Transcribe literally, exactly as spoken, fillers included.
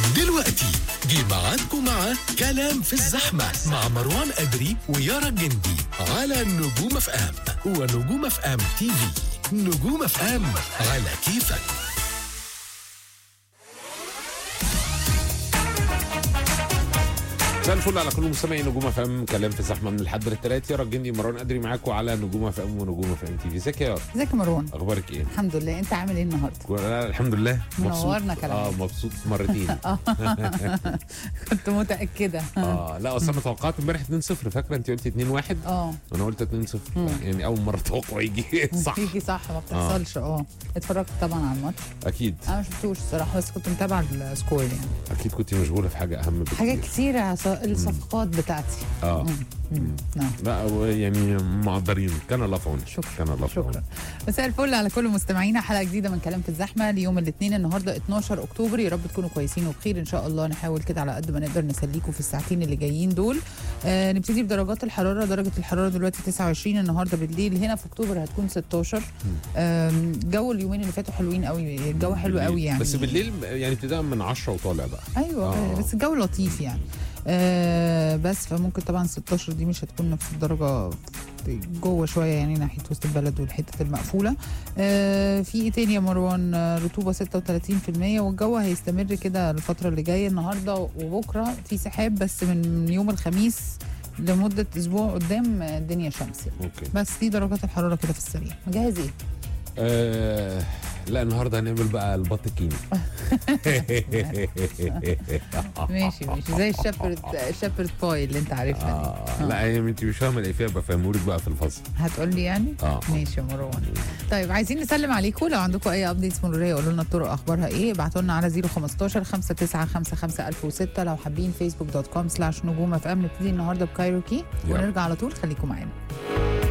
دلوقتي جه ميعادكم مع كلام في الزحمة مع مروان أدري ويارا الجندي على نجوم اف ام ونجوم اف ام تي في. نجوم اف ام على كيفك. مساء الفل على كل مستمعين نجوم اف ام. كلام في الزحمه من الحد للثلاث. يارا الجندي مروان ادري معاكم على نجوم اف ام ونجوم اف ام تي في. ازيك يا يارا؟ ازيك يا مروان؟ اخبارك ايه؟ الحمد لله. انت عامل ايه النهارده؟ أنا الحمد لله مبسوط. منورنا كلام. اه مبسوط مرتين. كنت متاكده. اه لا اصل انا توقعت امبارح اتنين صفر. فاكره انت قلتي اتنين واحد اه وانا قلت اتنين صفر. يعني اول مره توقع يجي صح. يجي صح ما بتحصلش. اه اتفرجت طبعا على الماتش. اكيد انا ما شفتوش الصراحه بس كنت متابعه السكور يعني. اكيد كنت مشغوله في حاجه اهم بكتير. حاجات كتيره الصفقات بتاعتي. اه مم. نعم. لا يعني مقدرين. كان الله في عونك. شكرا كان الله في عونك. شكرا. مساء الفل على كل مستمعينا. حلقه جديده من كلام في الزحمه ليوم الاثنين النهارده اتناشر اكتوبر. يا رب تكونوا كويسين وبخير ان شاء الله. نحاول كده على قد ما نقدر نسليكم في الساعتين اللي جايين دول. آه نبتدي بدرجات الحراره. درجه الحراره دلوقتي تسعة وعشرين. النهارده بالليل هنا في اكتوبر هتكون ستاشر. آه جو اليومين اللي فاتوا حلوين قوي. الجو حلو بالليل. قوي يعني. بس بالليل يعني ابتداء من عشرة وطالع بقى. ايوه آه. بس الجو لطيف يعني. آه بس فممكن طبعا ستاشر دي مش هتكون نفس الدرجه جوه شويه يعني ناحيه وسط البلد والحته المقفوله. آه في ايه تاني يا مروان؟ آه رطوبه ستة وتلاتين في المية والجو هيستمر كده الفتره اللي جايه. النهارده وبكره في سحاب بس من يوم الخميس لمده اسبوع قدام الدنيا شمس يعني. اوكي بس دي درجات الحراره كده في السريع. مجهز ايه؟ آه لا النهارده هنعمل بقى البط الكيني. ماشي ماشي زي الشابرد الشابرد باي اللي انت عارفها دي. آه لا يعني انت مش فاهمه الايه فيها بفهمهولك بقى في الفصل. هتقول لي يعني؟ اه ماشي يا مروان. طيب عايزين نسلم عليكم. لو عندكم اي ابديتس مروريه قولوا لنا الطرق اخبارها ايه. ابعتوا لنا على صفر خمستاشر خمسة تسعة خمسة خمسة ألف وستة. لو حابين فيسبوك دوت كوم سلاش نجوم اف ام. نبتدي النهارده بكايروكي ونرجع على طول. خليكم معانا.